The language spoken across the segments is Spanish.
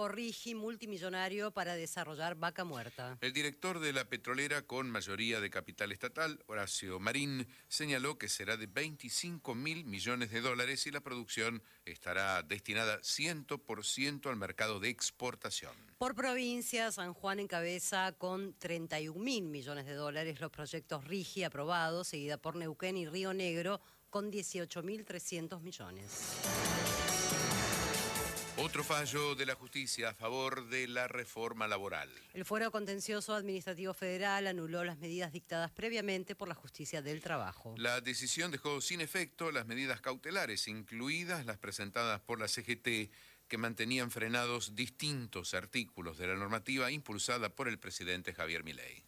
nuevo RIGI multimillonario para desarrollar Vaca Muerta. El director de la petrolera con mayoría de capital estatal, Horacio Marín, señaló que será de 25.000 millones de dólares y la producción estará destinada 100% al mercado de exportación. Por provincia, San Juan encabeza con 31.000 millones de dólares los proyectos RIGI aprobados, seguida por Neuquén y Río Negro con 18.300 millones. Otro fallo de la justicia a favor de la reforma laboral. El Fuero Contencioso Administrativo Federal anuló las medidas dictadas previamente por la Justicia del Trabajo. La decisión dejó sin efecto las medidas cautelares, incluidas las presentadas por la CGT, que mantenían frenados distintos artículos de la normativa impulsada por el presidente Javier Milei.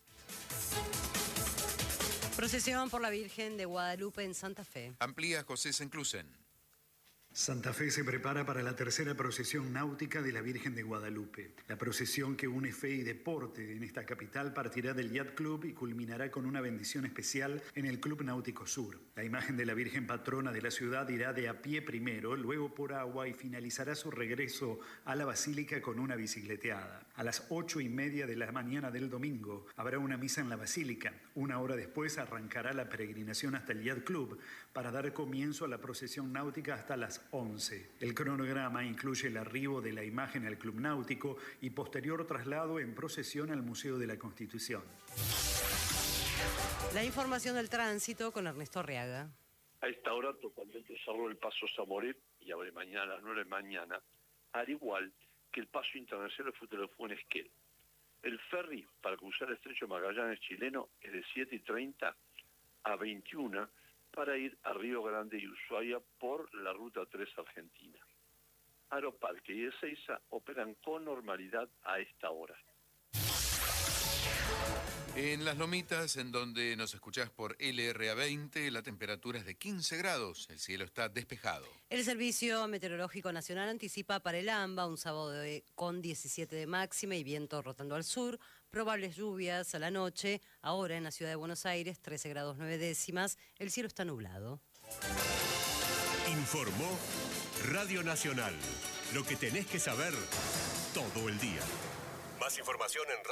Procesión por la Virgen de Guadalupe en Santa Fe. Amplía José Senclusen. Santa Fe se prepara para la tercera procesión náutica de la Virgen de Guadalupe. La procesión que une fe y deporte en esta capital partirá del Yacht Club y culminará con una bendición especial en el Club Náutico Sur. La imagen de la Virgen patrona de la ciudad irá de a pie primero, luego por agua y finalizará su regreso a la basílica con una bicicleteada. A las 8:30 de la mañana del domingo habrá una misa en la basílica. Una hora después arrancará la peregrinación hasta el Yacht Club para dar comienzo a la procesión náutica hasta las 11. El cronograma incluye el arribo de la imagen al Club Náutico y posterior traslado en procesión al Museo de la Constitución. La información del tránsito con Ernesto Arriaga. A esta hora totalmente cerró el paso Samoret y abre mañana a las 9 de la mañana, al igual que el paso internacional de Futbolofú en Esquel. El ferry para cruzar el estrecho Magallanes chileno es de 7:30 a 21 para ir a Río Grande y Ushuaia por la Ruta 3 Argentina. Aeroparque y Ezeiza operan con normalidad a esta hora. En Las Lomitas, en donde nos escuchás por LRA20, la temperatura es de 15 grados, el cielo está despejado. El Servicio Meteorológico Nacional anticipa para el AMBA un sábado con 17 de máxima y viento rotando al sur, probables lluvias a la noche, ahora en la ciudad de Buenos Aires, 13 grados 9 décimas, el cielo está nublado. Informó Radio Nacional, lo que tenés que saber todo el día. Más información en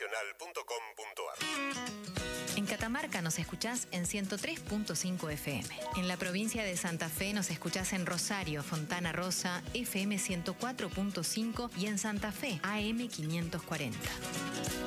radionacional.com.ar. En Catamarca nos escuchás en 103.5 FM. En la provincia de Santa Fe nos escuchás en Rosario, Fontana Rosa, FM 104.5 y en Santa Fe, AM 540.